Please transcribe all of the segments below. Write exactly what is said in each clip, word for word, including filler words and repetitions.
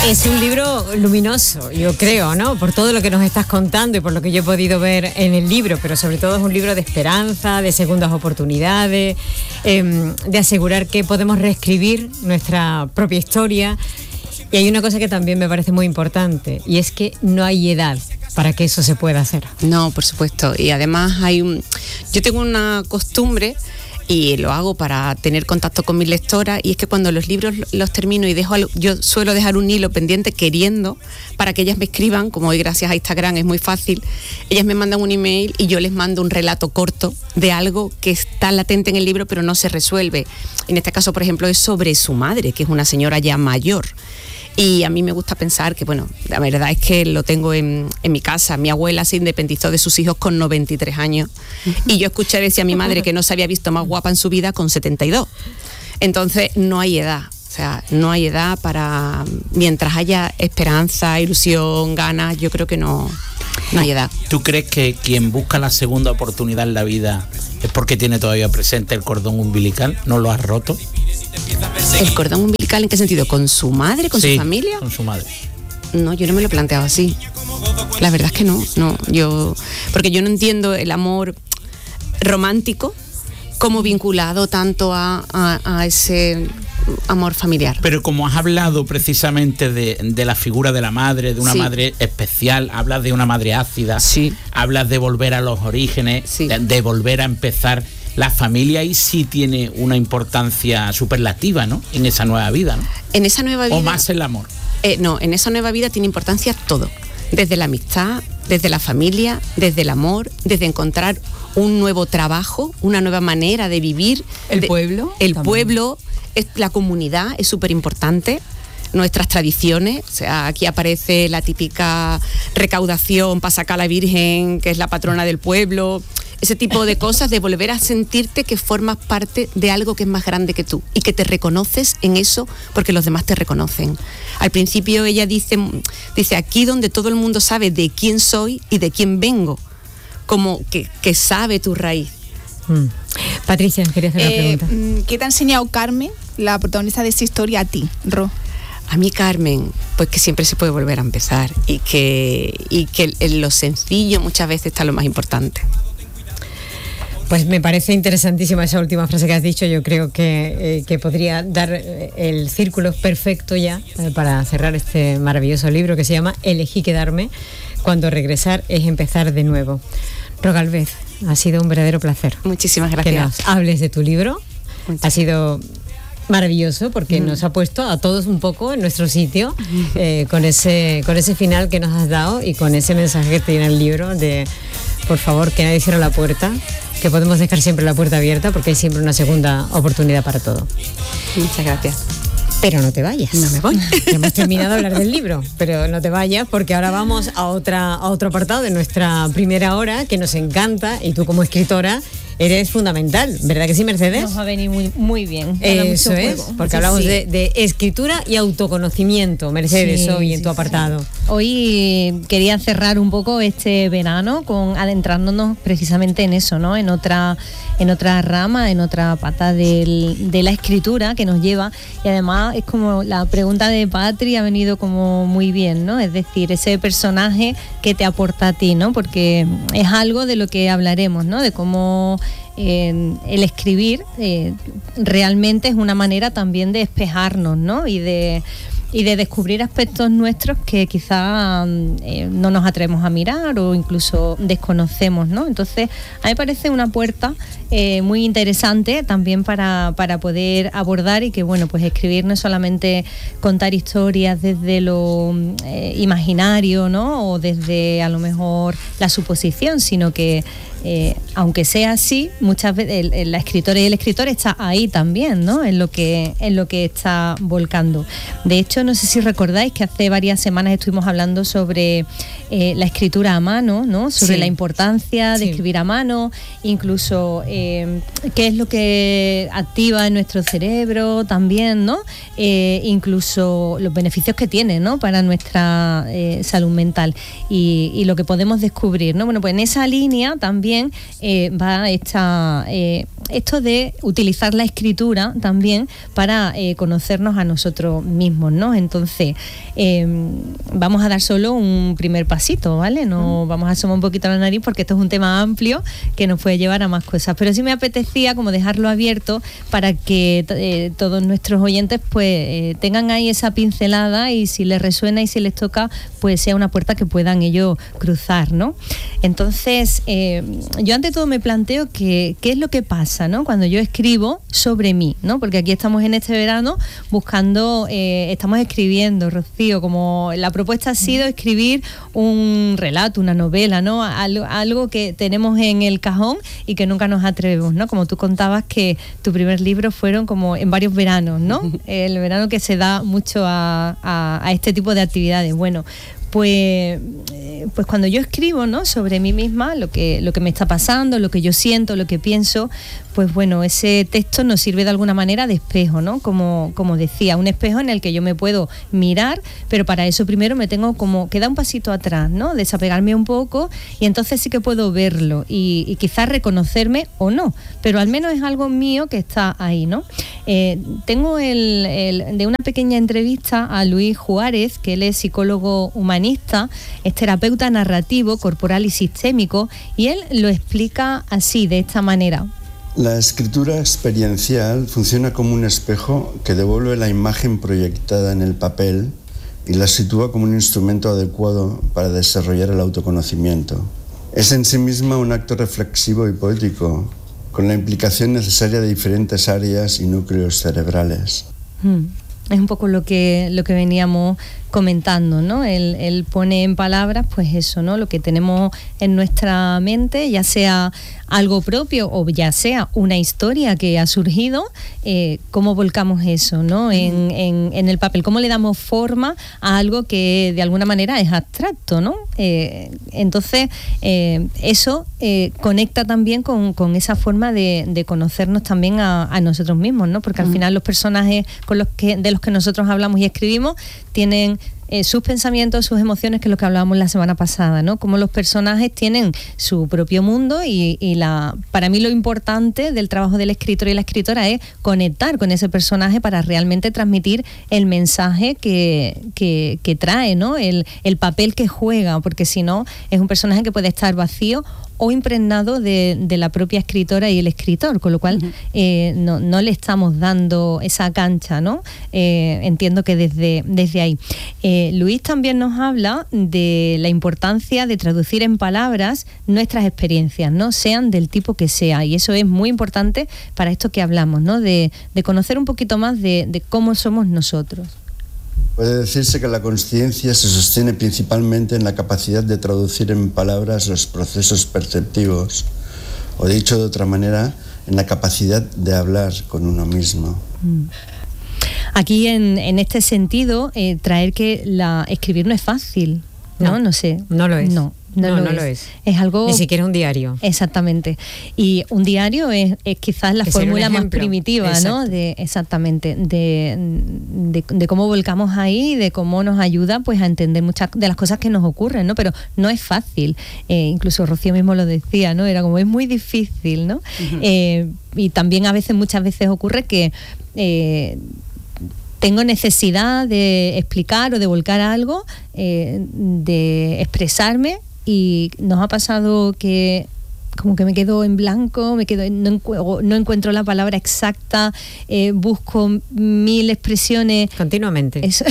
Es un libro luminoso, yo creo, ¿no? Por todo lo que nos estás contando y por lo que yo he podido ver en el libro, pero sobre todo es un libro de esperanza, de segundas oportunidades, eh, de asegurar que podemos reescribir nuestra propia historia. Y hay una cosa que también me parece muy importante, y es que no hay edad para que eso se pueda hacer. No, por supuesto. Y además hay un... Yo tengo una costumbre, y lo hago para tener contacto con mis lectoras, y es que cuando los libros los termino y dejo, yo suelo dejar un hilo pendiente queriendo para que ellas me escriban, como hoy gracias a Instagram es muy fácil, ellas me mandan un email y yo les mando un relato corto de algo que está latente en el libro pero no se resuelve. En este caso, por ejemplo, es sobre su madre, que es una señora ya mayor. Y a mí me gusta pensar que, bueno, la verdad es que lo tengo en, en mi casa. Mi abuela se independizó de sus hijos con noventa y tres años. Y yo escuché decir a mi madre que no se había visto más guapa en su vida con setenta y dos. Entonces, no hay edad. O sea, no hay edad para... Mientras haya esperanza, ilusión, ganas, yo creo que no, no hay edad. ¿Tú crees que quien busca la segunda oportunidad en la vida es porque tiene todavía presente el cordón umbilical? ¿No lo has roto? ¿El cordón umbilical en qué sentido? ¿Con su madre, con sí, su familia? Con su madre. No, yo no me lo he planteado así. La verdad es que no, no, yo... Porque yo no entiendo el amor romántico como vinculado tanto a, a, a ese amor familiar. Pero como has hablado precisamente de, de la figura de la madre, de una sí. madre especial, hablas de una madre ácida, sí. hablas de volver a los orígenes, sí. de, de volver a empezar. La familia ahí sí tiene una importancia superlativa, ¿no? En esa nueva vida, ¿no? En esa nueva vida... ¿O más el amor? Eh, no, en esa nueva vida tiene importancia todo. Desde la amistad, desde la familia, desde el amor, desde encontrar un nuevo trabajo, una nueva manera de vivir. El de, pueblo. El también. pueblo, es, la comunidad es súper importante. Nuestras tradiciones, o sea, aquí aparece la típica recaudación para sacar a la Virgen, que es la patrona del pueblo, ese tipo de cosas, de volver a sentirte que formas parte de algo que es más grande que tú y que te reconoces en eso porque los demás te reconocen. Al principio ella dice, dice aquí donde todo el mundo sabe de quién soy y de quién vengo, como que, que sabe tu raíz. Mm. Patricia, quería hacer una eh, pregunta. ¿Qué te ha enseñado Carmen, la protagonista de esta historia, a ti, Ro? A mí, Carmen, pues que siempre se puede volver a empezar y que, y que en lo sencillo muchas veces está lo más importante. Pues me parece interesantísima esa última frase que has dicho. Yo creo que, eh, que podría dar el círculo perfecto ya eh, para cerrar este maravilloso libro que se llama Elegí quedarme, cuando regresar es empezar de nuevo. Ro Gálvez, ha sido un verdadero placer. Muchísimas gracias. Que nos hables de tu libro. Muchas. Ha sido maravilloso porque mm. nos ha puesto a todos un poco en nuestro sitio eh, con ese con ese final que nos has dado y con ese mensaje que tiene el libro de por favor que nadie cierre la puerta, que podemos dejar siempre la puerta abierta porque hay siempre una segunda oportunidad para todo. Muchas gracias. Pero no te vayas. No me voy. Ya hemos terminado de hablar del libro, pero no te vayas porque ahora vamos a otra a otro apartado de nuestra primera hora que nos encanta y tú como escritora eres fundamental, ¿verdad que sí, Mercedes? Nos va a venir muy, muy bien. Eso es, porque sí, hablamos sí. de, de escritura y autoconocimiento, Mercedes, sí, hoy en sí, tu apartado. Sí. Hoy quería cerrar un poco este verano con adentrándonos precisamente en eso, ¿no? En otra, en otra rama, en otra pata del, de la escritura que nos lleva, y además es como la pregunta de Patri ha venido como muy bien, ¿no? Es decir, ese personaje que te aporta a ti, ¿no? Porque es algo de lo que hablaremos, ¿no? De cómo Eh, el escribir eh, realmente es una manera también de despejarnos, ¿no? Y de, y de descubrir aspectos nuestros que quizá eh, no nos atrevemos a mirar o incluso desconocemos, ¿no? Entonces, a mí me parece una puerta eh, muy interesante también para, para poder abordar y que, bueno, pues escribir no es solamente contar historias desde lo eh, imaginario, ¿no? O desde a lo mejor la suposición, sino que Eh, aunque sea así, muchas veces el, el, la escritora y el escritor está ahí también, ¿no? En lo que en lo que está volcando. De hecho, no sé si recordáis que hace varias semanas estuvimos hablando sobre eh, la escritura a mano, ¿no? Sobre sí. la importancia de sí. escribir a mano, incluso eh, qué es lo que activa en nuestro cerebro también, ¿no? Eh, incluso los beneficios que tiene, ¿no? Para nuestra eh, salud mental y, y lo que podemos descubrir, ¿no? Bueno, pues en esa línea también también eh, va esta, eh, esto de utilizar la escritura también para eh, conocernos a nosotros mismos, ¿no? Entonces, eh, vamos a dar solo un primer pasito, ¿vale? No vamos a asomar un poquito la nariz porque esto es un tema amplio que nos puede llevar a más cosas, pero sí me apetecía como dejarlo abierto para que eh, todos nuestros oyentes pues eh, tengan ahí esa pincelada y si les resuena y si les toca, pues sea una puerta que puedan ellos cruzar, ¿no? Entonces, eh, yo ante todo me planteo que, qué es lo que pasa, ¿no? Cuando yo escribo sobre mí, ¿no? Porque aquí estamos en este verano buscando, eh, estamos escribiendo, Rocío, como la propuesta ha sido escribir un relato, una novela, ¿no? Algo, algo que tenemos en el cajón y que nunca nos atrevemos, ¿no? Como tú contabas que tu primer libro fueron como en varios veranos, ¿no? El verano que se da mucho a, a, a este tipo de actividades. Bueno, pues, pues cuando yo escribo, ¿no? sobre mí misma, lo que, lo que me está pasando, lo que yo siento, lo que pienso, pues bueno, ese texto nos sirve de alguna manera de espejo, ¿no? Como, como decía, un espejo en el que yo me puedo mirar, pero para eso primero me tengo como que dar un pasito atrás, ¿no? Desapegarme un poco y entonces sí que puedo verlo y, y quizás reconocerme o no, pero al menos es algo mío que está ahí, ¿no? Eh, tengo el, el, de una pequeña entrevista a Luis Juárez, que él es psicólogo humanista, es terapeuta narrativo, corporal y sistémico, y él lo explica así, de esta manera. La escritura experiencial funciona como un espejo que devuelve la imagen proyectada en el papel y la sitúa como un instrumento adecuado para desarrollar el autoconocimiento. Es en sí misma un acto reflexivo y poético, con la implicación necesaria de diferentes áreas y núcleos cerebrales. Hmm. Es un poco lo que, lo que veníamos comentando, ¿no? Él, él pone en palabras, pues eso, ¿no? Lo que tenemos en nuestra mente, ya sea algo propio o ya sea una historia que ha surgido, eh, cómo volcamos eso, ¿no? En, en, en el papel, cómo le damos forma a algo que de alguna manera es abstracto, ¿no? Eh, entonces, eh, eso eh, conecta también con, con esa forma de, de conocernos también a, a nosotros mismos, ¿no? Porque al mm. final los personajes con los que, de los que nosotros hablamos y escribimos tienen Eh, sus pensamientos, sus emociones, que es lo que hablábamos la semana pasada, ¿no? Como los personajes tienen su propio mundo y, y la, para mí lo importante del trabajo del escritor y la escritora es conectar con ese personaje para realmente transmitir el mensaje que, que, que trae, ¿no? El, el papel que juega, porque si no es un personaje que puede estar vacío o impregnado de, de la propia escritora y el escritor, con lo cual uh-huh. eh, no, no le estamos dando esa cancha, ¿no? Eh, entiendo que desde, desde ahí. Eh, Luis también nos habla de la importancia de traducir en palabras nuestras experiencias, ¿no? Sean del tipo que sea, y eso es muy importante para esto que hablamos, ¿no? De, de conocer un poquito más de, de cómo somos nosotros. Puede decirse que la consciencia se sostiene principalmente en la capacidad de traducir en palabras los procesos perceptivos, o dicho de otra manera, en la capacidad de hablar con uno mismo. Aquí en, en este sentido, eh, traer que la escribir no es fácil, ¿no? No, no sé. No lo es. No. No, no, lo, no es. lo es. Es algo... Ni siquiera un diario. Exactamente. Y un diario es, es quizás la que fórmula más primitiva, Exacto. ¿no? De, exactamente. De, de, de cómo volcamos ahí, de cómo nos ayuda pues a entender muchas de las cosas que nos ocurren, ¿no? Pero no es fácil. Eh, incluso Rocío mismo lo decía, ¿no? Era como, es muy difícil, ¿no? Uh-huh. Eh, y también a veces, muchas veces ocurre que... Eh, tengo necesidad de explicar o de volcar algo, eh, de expresarme, y nos ha pasado que como que me quedo en blanco, me quedo no, encu- no encuentro la palabra exacta, eh, busco mil expresiones. Continuamente. Eso.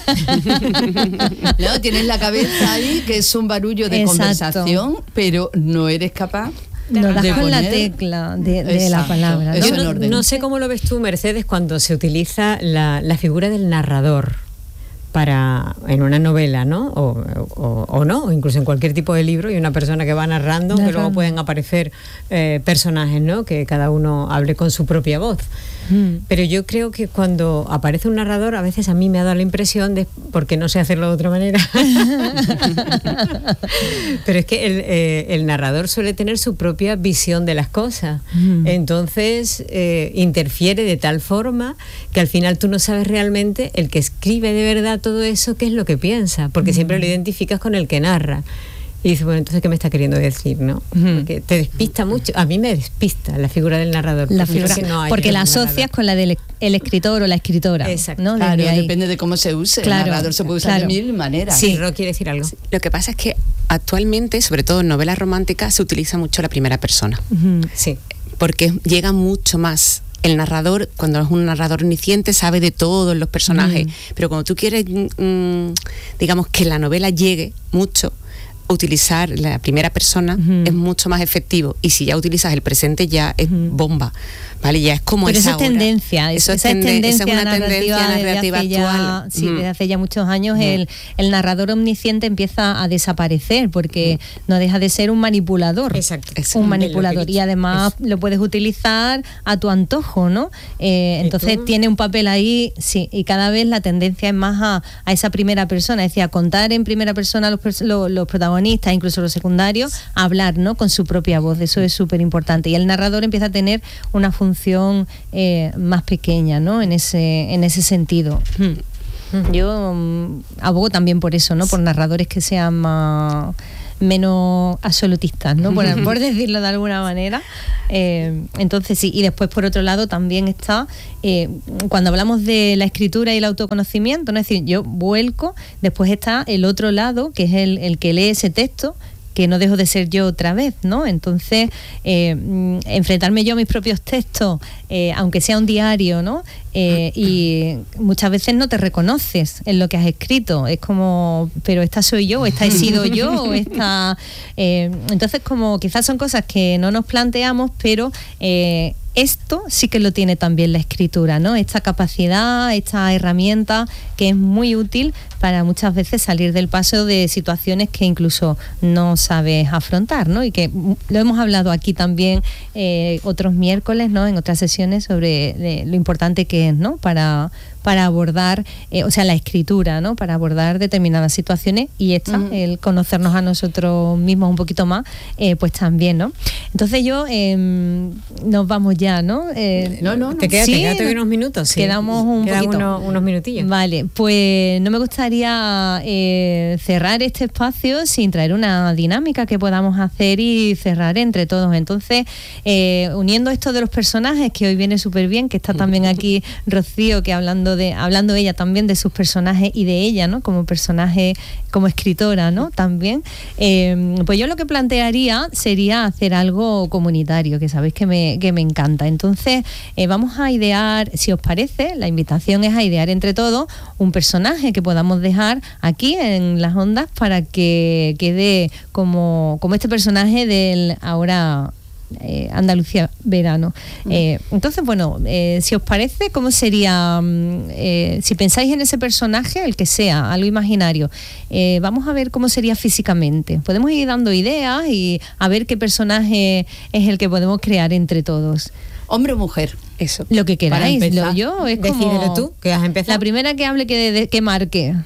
No, tienes la cabeza ahí, que es un barullo de Exacto. conversación, pero no eres capaz... No das de con poner... la tecla de, de Exacto, la palabra, ¿no? eso Yo no, no sé cómo lo ves tú, Mercedes, cuando se utiliza la, la figura del narrador para en una novela, ¿no? O, o, o no, o incluso en cualquier tipo de libro, y una persona que va narrando, narrando. que luego pueden aparecer eh, personajes, ¿no? Que cada uno hable con su propia voz. Mm. Pero yo creo que cuando aparece un narrador, a veces a mí me ha dado la impresión de, porque no sé hacerlo de otra manera, pero es que el, eh, el narrador suele tener su propia visión de las cosas. Mm. Entonces eh, interfiere de tal forma que al final tú no sabes realmente, el que escribe de verdad todo eso, qué es lo que piensa, porque mm. siempre lo identificas con el que narra. Y dices, bueno, entonces, ¿qué me está queriendo decir, no? Ujú. Porque te despista mucho. A mí me despista la figura del narrador. La porque figura, yo no hay porque un la narrador. asocias con la del el escritor o la escritora. Exacto. ¿no? Claro, Desde ahí. depende de cómo se use. Claro, El narrador se puede usar claro. de mil maneras. Sí, Ro quiere decir algo. Lo que pasa es que actualmente, sobre todo en novelas románticas, se utiliza mucho la primera persona, Ujú. Sí. porque llega mucho más. El narrador, cuando es un narrador omnisciente, sabe de todos los personajes, Mm. pero cuando tú quieres, mm, digamos, que la novela llegue mucho, utilizar la primera persona Ujú. es mucho más efectivo, y si ya utilizas el presente ya es Ujú. bomba, ¿vale? Ya es como Pero es eso es ahora. tendencia, Eso es, esa es tende- tendencia esa es una narrativa tendencia desde narrativa hace ya, actual. sí, Mm. desde hace ya muchos años Mm. el, el narrador omnisciente empieza a desaparecer porque no deja de ser un manipulador. Exacto. Eso. Un Es lo que he manipulador y dicho. además Eso. lo puedes utilizar a tu antojo, ¿no? Eh, ¿Y entonces tú? tiene un papel ahí, sí, y cada vez la tendencia es más a, a esa primera persona, es decir, a contar en primera persona los, pers- lo- los protagonistas, incluso los secundarios, a hablar, ¿no? Con su propia voz, eso es súper importante. Y el narrador empieza a tener una función eh, más pequeña, ¿no? En ese, en ese sentido. Hmm. Yo mm, abogo también por eso, ¿no? Por narradores que sean más menos absolutistas, ¿no? Por, por decirlo de alguna manera. Eh, entonces sí, y después por otro lado también está, eh, cuando hablamos de la escritura y el autoconocimiento, ¿no? Es decir, yo vuelco, después está el otro lado, que es el, el que lee ese texto, que no dejo de ser yo otra vez, ¿no? Entonces, eh, mm, enfrentarme yo a mis propios textos, eh, aunque sea un diario, ¿no? Eh, y muchas veces no te reconoces en lo que has escrito. Es como, pero esta soy yo, o esta he sido yo, o esta... eh, entonces, como quizás son cosas que no nos planteamos, pero... Eh, esto sí que lo tiene también la escritura, ¿no? Esta capacidad, esta herramienta que es muy útil para muchas veces salir del paso de situaciones que incluso no sabes afrontar, ¿no? Y que lo hemos hablado aquí también eh, otros miércoles, ¿no? En otras sesiones sobre de, lo importante que es, ¿no? Para para abordar, eh, o sea, la escritura, ¿no? Para abordar determinadas situaciones y esta, uh-huh. el conocernos a nosotros mismos un poquito más, eh, pues también, ¿no? Entonces yo, eh, nos vamos ya, ¿no? Eh, no, no, no. Te quedas, ¿sí? te quedas unos minutos, sí. Quedamos un Quedan poquito. Unos, unos minutillos. Vale, pues no me gustaría eh, cerrar este espacio sin traer una dinámica que podamos hacer y cerrar entre todos. Entonces, eh, uniendo esto de los personajes, que hoy viene súper bien, que está también aquí Rocío, que hablando de hablando ella también de sus personajes y de ella, ¿no? Como personaje, como escritora, ¿no? También. Eh, pues yo lo que plantearía sería hacer algo comunitario, que sabéis que me, que me encanta. Entonces, eh, vamos a idear, si os parece, la invitación es a idear entre todos un personaje que podamos dejar aquí en las ondas para que quede como, como este personaje del ahora... Eh, Andalucía verano. Eh, entonces, bueno, eh, si os parece, ¿cómo sería? Eh, si pensáis en ese personaje, el que sea, algo imaginario, eh, vamos a ver cómo sería físicamente. Podemos ir dando ideas y a ver qué personaje es el que podemos crear entre todos. ¿Hombre o mujer? Eso. Lo que queráis. Lo, yo es como... Decídelo tú, que has empezado. La primera que hable, que, de, de, que marque.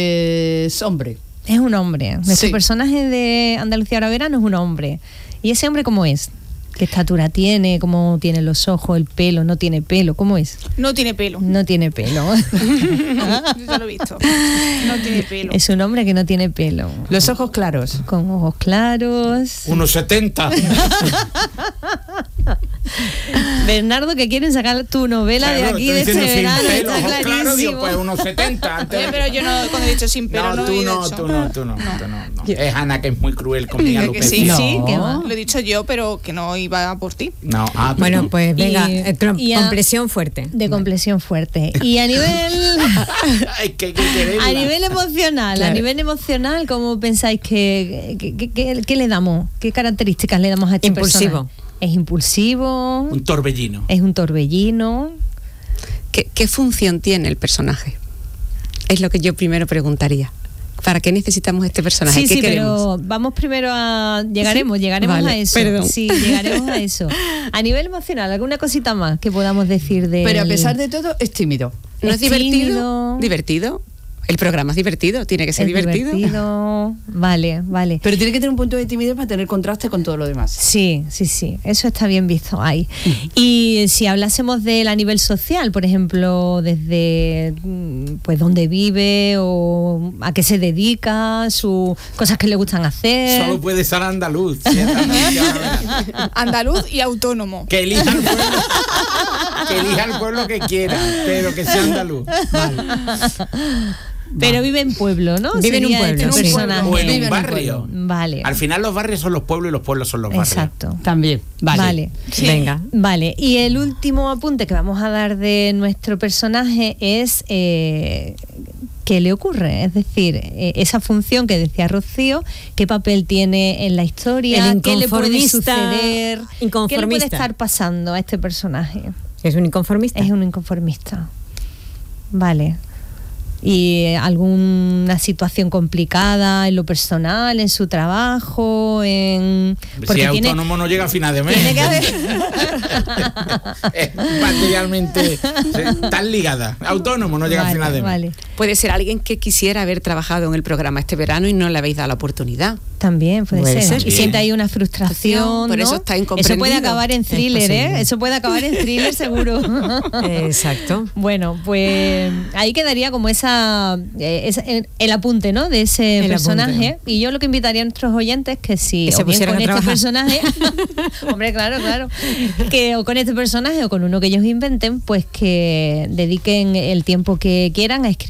Pues hombre. Es un hombre. Nuestro sí. personaje de Andalucía ahora verano es un hombre. ¿Y ese hombre cómo es? ¿Qué estatura tiene? ¿Cómo tiene los ojos, el pelo? ¿No tiene pelo? ¿Cómo es? No tiene pelo. No tiene pelo. Yo ya lo he visto. No tiene pelo. Es un hombre que no tiene pelo. Los ojos claros. Con ojos claros. uno setenta. Bernardo, que quieren sacar tu novela Claro, de aquí, estoy de este diciendo verano. sin pelo, Está ojos claros, clarísimo. digo, pues uno setenta. Antes Oye, de- pero yo no, cuando he dicho sin pelo, no, No, he tú no, dicho. tú no, tú no, tú no, no. Es Ana, que es muy cruel con mi Que alopecia. sí, No. sí, ¿Qué va? lo he dicho yo, pero que no iba por ti. No, ah, Bueno, pero- pues venga, Y- eh, crom- y a- compresión fuerte. De complexión fuerte. Y a nivel... Ay, que hay que quererla. A nivel emocional, Claro. a nivel emocional, ¿cómo pensáis que, que, que- que- que le damos? ¿Qué características le damos a este Impulsivo. personaje? Es impulsivo, Un torbellino. es un torbellino. ¿Qué, ¿Qué función tiene el personaje? Es lo que yo primero preguntaría. ¿Para qué necesitamos este personaje? Sí, ¿Qué sí, queremos? pero vamos primero a... Llegaremos, llegaremos Vale, a eso. perdón. Sí, llegaremos a eso. A nivel emocional, ¿alguna cosita más que podamos decir de Pero a pesar de todo, es tímido. ¿No es, es divertido? tímido. ¿Divertido? El programa es divertido, tiene que ser Es divertido. divertido. Vale, vale. Pero tiene que tener un punto de timidez para tener contraste con todo lo demás. Sí, sí, sí, eso está bien visto ahí. Y si hablásemos del a nivel social, por ejemplo, desde mm, pues dónde vive o a qué se dedica, sus cosas que le gustan hacer. Solo puede ser andaluz. Si es andaluz, ya- Andaluz y autónomo. que elija el pueblo, que elija el pueblo que quiera, pero que sea andaluz. Pero vive en pueblo, ¿no? Vive en un Sería pueblo, este en un personaje. O en Vive un en un barrio. Vale. Al final los barrios son los pueblos y los pueblos son los barrios. Exacto. También. Vale. Vale. Venga. Vale, y el último apunte que vamos a dar de nuestro personaje es eh, qué le ocurre, es decir, eh, esa función que decía Rocío, qué papel tiene en la historia, El qué le puede inconformista- suceder, qué le puede inconformista. estar pasando a este personaje. Es un inconformista. Es un inconformista. Vale. ¿Y eh, alguna situación complicada en lo personal, en su trabajo, en Si es autónomo no llega a final de mes. tiene que haber- Es materialmente tan ligada. Autónomo no llega a Vale, final de mes. vale. Puede ser alguien que quisiera haber trabajado en el programa este verano y no le habéis dado la oportunidad. También puede, Puede ser. ser. Y Sí. siente ahí una frustración. Por ¿no? eso está Eso incomprendido. puede acabar en thriller, posible. ¿eh? Eso puede acabar en thriller seguro. Exacto. Bueno, pues ahí quedaría como esa, eh, esa- el, el apunte, ¿no? De ese El personaje. apunte. Y yo lo que invitaría a nuestros oyentes es que si Que se o bien pusieran con a este trabajar. personaje, hombre, claro, claro, que o con este personaje o con uno que ellos inventen, pues que dediquen el tiempo que quieran a escribir